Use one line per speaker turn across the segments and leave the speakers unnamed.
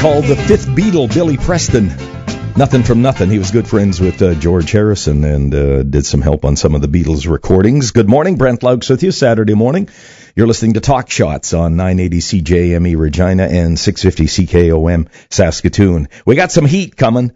called The Fifth Beatle, Billy Preston. Nothing from nothing. He was good friends with George Harrison and did some help on some of the Beatles recordings. Good morning, Brent Laux with you, Saturday morning. You're listening to Talk Shots on 980 CJME Regina and 650 CKOM Saskatoon. We got some heat coming.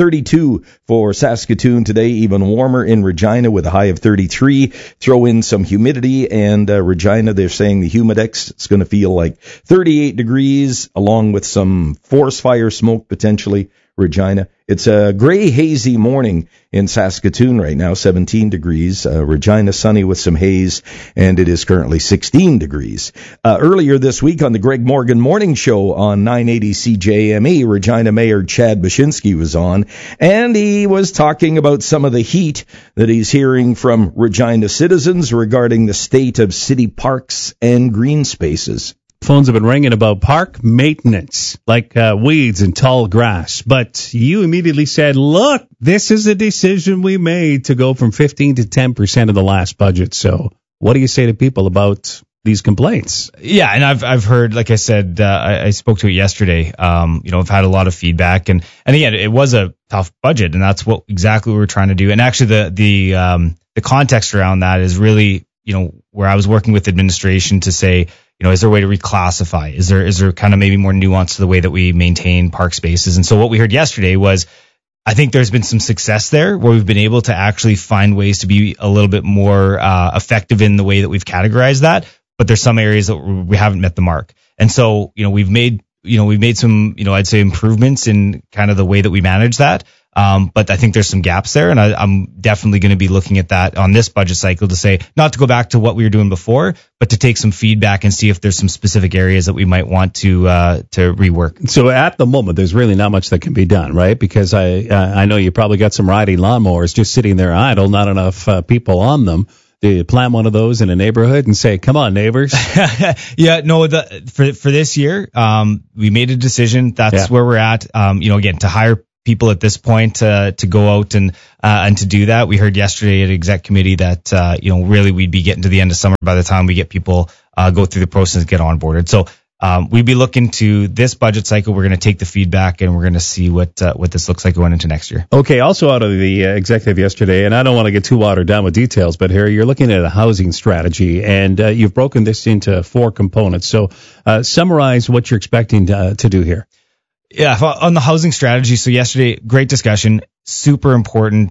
32 for Saskatoon today, even warmer in Regina with a high of 33. Throw in some humidity, and Regina, they're saying the humidex, it's going to feel like 38 degrees, along with some forest fire smoke potentially. Regina. It's a gray, hazy morning in Saskatoon right now, 17 degrees. Regina sunny with some haze, and it is currently 16 degrees. Earlier this week on the Greg Morgan Morning Show on 980 CJME, Regina Mayor Chad Baczynski was on, and he was talking about some of the heat that he's hearing from Regina citizens regarding the state of city parks and green spaces.
Phones have been ringing about park maintenance, like weeds and tall grass. But you immediately said, look, this is a decision we made to go from 15 to 10% of the last budget. So what do you say to people about these complaints?
Yeah, and I've heard, like I said, I spoke to it yesterday. I've had a lot of feedback. And again, it was a tough budget, and that's exactly what we're trying to do. And actually, the context around that is really, where I was working with administration to say, is there a way to reclassify? Is there kind of maybe more nuance to the way that we maintain park spaces? And so what we heard yesterday was, I think there's been some success there where we've been able to actually find ways to be a little bit more effective in the way that we've categorized that. But there's some areas that we haven't met the mark. And so, we've made some, I'd say improvements in kind of the way that we manage that. But I think there's some gaps there, and I'm definitely going to be looking at that on this budget cycle to say, not to go back to what we were doing before, but to take some feedback and see if there's some specific areas that we might want to rework.
So at the moment, there's really not much that can be done, right? Because I know you probably got some riding lawnmowers just sitting there idle, not enough people on them. Do you plant one of those in a neighborhood and say, come on, neighbors?
Yeah, no, for this year, we made a decision. That's where we're at. Again, to hire people at this point to go out and to do that. We heard yesterday at exec committee that really we'd be getting to the end of summer by the time we get people go through the process and get onboarded. So we'd be looking to this budget cycle. We're going to take the feedback and we're going to see what this looks like going into next year.
Okay. Also out of the executive yesterday, and I don't want to get too watered down with details, but here you're looking at a housing strategy, and you've broken this into 4 components. So summarize what you're expecting to do here.
Yeah, on the housing strategy. So yesterday, great discussion, super important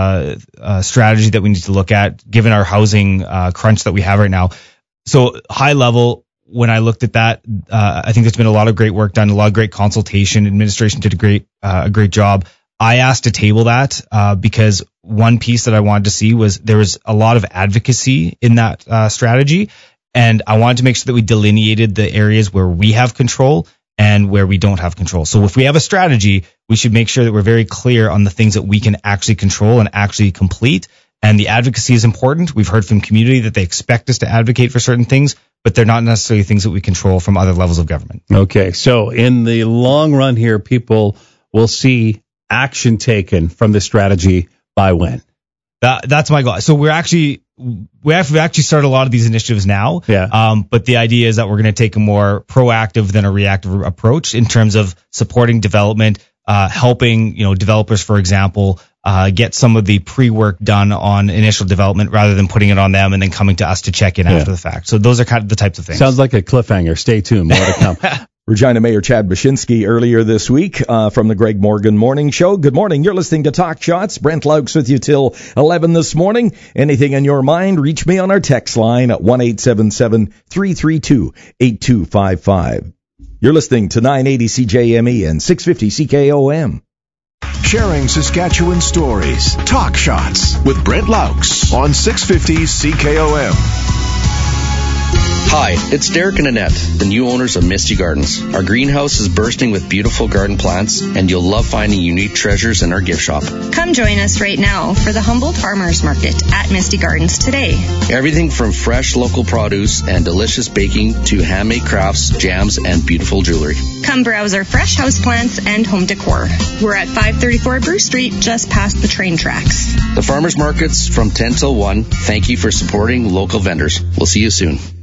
strategy that we need to look at given our housing crunch that we have right now. So high level, when I looked at that, I think there's been a lot of great work done, a lot of great consultation. Administration did a great job. I asked to table that because one piece that I wanted to see was there was a lot of advocacy in that strategy, and I wanted to make sure that we delineated the areas where we have control and where we don't have control. So if we have a strategy, we should make sure that we're very clear on the things that we can actually control and actually complete. And the advocacy is important. We've heard from community that they expect us to advocate for certain things, but they're not necessarily things that we control from other levels of government.
Okay, so in the long run here, people will see action taken from this strategy by when?
That's my goal. So we've actually started a lot of these initiatives now.
Yeah.
But the idea is that we're going to take a more proactive than a reactive approach in terms of supporting development, helping, developers, for example, get some of the pre-work done on initial development rather than putting it on them and then coming to us to check in after the fact. So those are kind of the types of things.
Sounds like a cliffhanger. Stay tuned. More to come.
Regina Mayor Chad Baczynski earlier this week from the Greg Morgan Morning Show. Good morning. You're listening to Talk Shots. Brent Laux with you till 11 this morning. Anything in your mind, reach me on our text line at 1-877-332-8255. You're listening to 980 CJME and 650 CKOM.
Sharing Saskatchewan stories. Talk Shots with Brent Laux on 650 CKOM.
Hi, it's Derek and Annette, the new owners of Misty Gardens. Our greenhouse is bursting with beautiful garden plants, and you'll love finding unique treasures in our gift shop.
Come join us right now for the Humboldt Farmers Market at Misty Gardens today.
Everything from fresh local produce and delicious baking to handmade crafts, jams, and beautiful jewelry.
Come browse our fresh houseplants and home decor. We're at 534 Bruce Street, just past the train tracks.
The Farmers Markets from 10 till 1. Thank you for supporting local vendors. We'll see you soon.